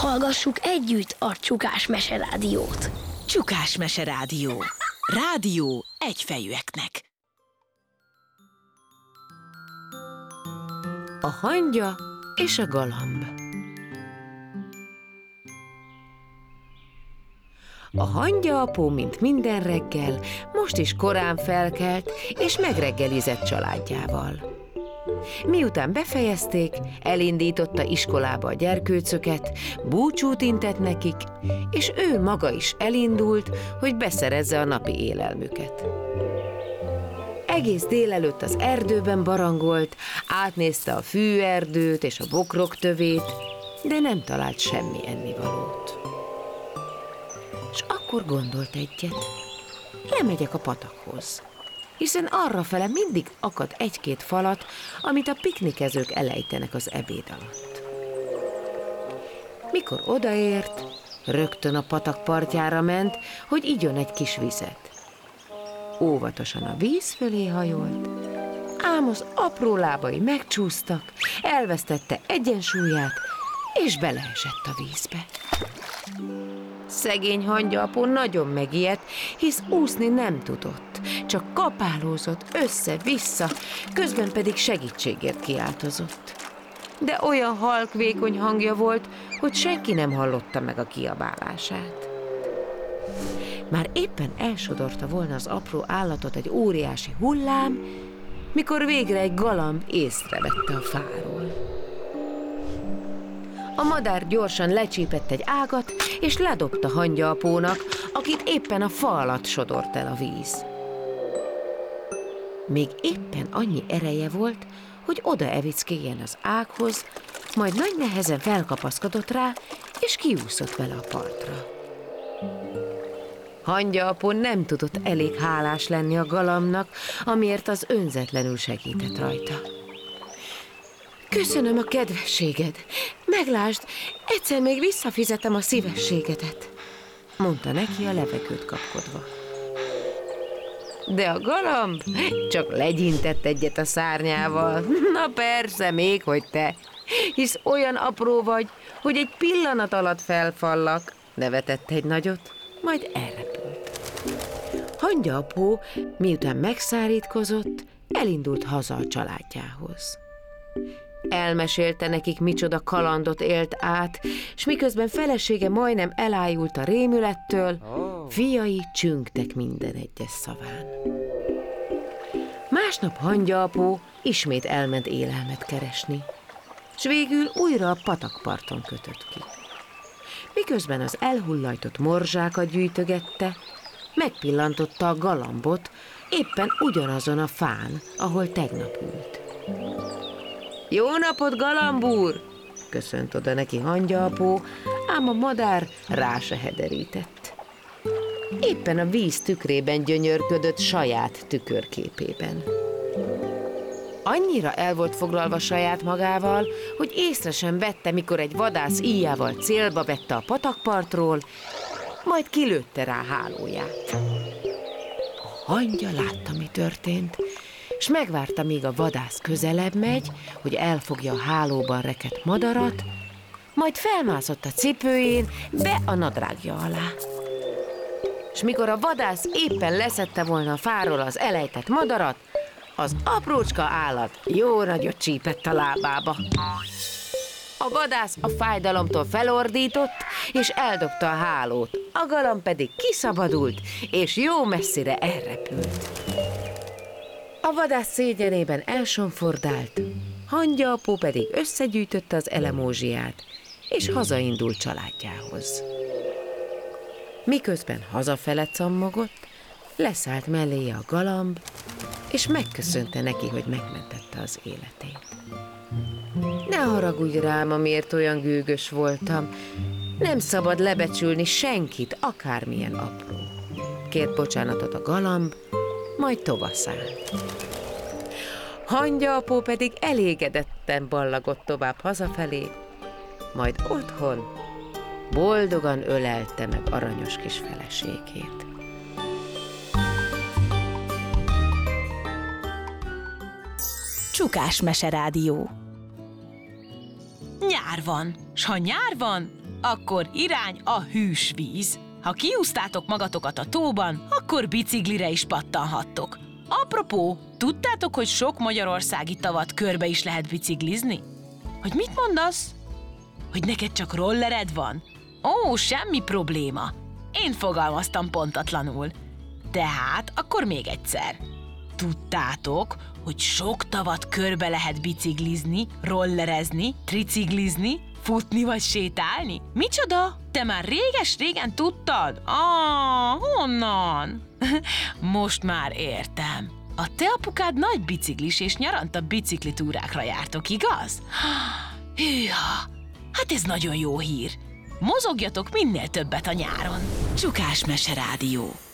Hallgassuk együtt a Csukás Meserádiót. Csukás Meserádió. Rádió egyfejűeknek. A hangya és a galamb. A hangyaapó, mint minden reggel, most is korán felkelt, és megreggelizett családjával. Miután befejezték, elindította iskolába a gyerkőcöket, búcsút intett nekik, és ő maga is elindult, hogy beszerezze a napi élelmüket. Egész délelőtt az erdőben barangolt, átnézte a fűerdőt és a bokrok tövét, de nem talált semmi ennivalót. És akkor gondolt egyet, lemegyek a patakhoz, hiszen arrafele mindig akad egy-két falat, amit a piknikezők elejtenek az ebéd alatt. Mikor odaért, rögtön a patak partjára ment, hogy igyon egy kis vizet. Óvatosan a víz fölé hajolt, ám az apró lábai megcsúsztak, elvesztette egyensúlyát, és beleesett a vízbe. Szegény hangyaapó nagyon megijedt, hisz úszni nem tudott, csak kapálózott össze-vissza, közben pedig segítségért kiáltozott. De olyan halkvékony hangja volt, hogy senki nem hallotta meg a kiabálását. Már éppen elsodorta volna az apró állatot egy óriási hullám, mikor végre egy galamb észrevette a fáról. A madár gyorsan lecsípett egy ágat, és ledobta hangyaapónak, akit éppen a fa alatt sodort el a víz. Még éppen annyi ereje volt, hogy odaevickéljen az ághoz, majd nagy nehezen felkapaszkodott rá, és kiúszott vele a partra. Hangyaapó nem tudott elég hálás lenni a galambnak, amiért az önzetlenül segített rajta. Köszönöm a kedvességed, meglásd, egyszer még visszafizetem a szívességedet, mondta neki a levegőt kapkodva. De a galamb csak legyintett egyet a szárnyával. Na persze, még hogy te, hisz olyan apró vagy, hogy egy pillanat alatt felfallak, nevetett egy nagyot, majd elrepült. Hangyaapó, miután megszárítkozott, elindult haza a családjához. Elmesélte nekik, micsoda kalandot élt át, s miközben felesége majdnem elájult a rémülettől, fiai csüngtek minden egyes szaván. Másnap hangyaapó ismét elment élelmet keresni, s végül újra a patakparton kötött ki. Miközben az elhullajtott morzsákat gyűjtögette, megpillantotta a galambot éppen ugyanazon a fán, ahol tegnap ült. Jó napot, galamb úr! Köszönt oda neki hangyaapó, ám a madár rá se hederített. Éppen a víz tükrében gyönyörködött saját tükörképében. Annyira el volt foglalva saját magával, hogy észre sem vette, mikor egy vadász íjával célba vette a patakpartról, majd kilőtte rá hálóját. A hangya látta, mi történt, s megvárta, míg a vadász közelebb megy, hogy elfogja a hálóban rekedt madarat, majd felmászott a cipőjén be a nadrágja alá. S mikor a vadász éppen leszedte volna a fáról az elejtett madarat, az aprócska állat jó nagyot csípett a lábába. A vadász a fájdalomtól felordított, és eldobta a hálót, a galamb pedig kiszabadult, és jó messzire elrepült. A vadász szégyenében elsonfordált, hangyaapó pedig összegyűjtötte az elemózsiát, és hazaindult családjához. Miközben hazafele cammogott, leszállt melléje a galamb, és megköszönte neki, hogy megmentette az életét. Ne haragudj rám, amiért olyan gőgös voltam, nem szabad lebecsülni senkit, akármilyen apró. Kért bocsánatot a galamb, majd tovaszállt. Hangyaapó pedig elégedetten ballagott tovább hazafelé, majd otthon boldogan ölelte meg aranyos kis feleségét. Csukás Meserádió. Nyár van, s ha nyár van, akkor irány a hűs víz. Ha kiúztátok magatokat a tóban, akkor biciklire is pattanhattok. Apropó, tudtátok, hogy sok magyarországi tavat körbe is lehet biciklizni? Hogy mit mondasz? Hogy neked csak rollered van? Ó, semmi probléma. Én fogalmaztam pontatlanul. Tehát akkor még egyszer. Tudtátok, hogy sok tavat körbe lehet biciklizni, rollerezni, triciklizni, futni vagy sétálni? Micsoda? Te már réges-régen tudtad? Honnan? Most már értem. A te apukád nagy biciklis, és nyaranta biciklitúrákra jártok, igaz? Hűha! Hát ez nagyon jó hír. Mozogjatok minél többet a nyáron. Csukás Mese Rádió.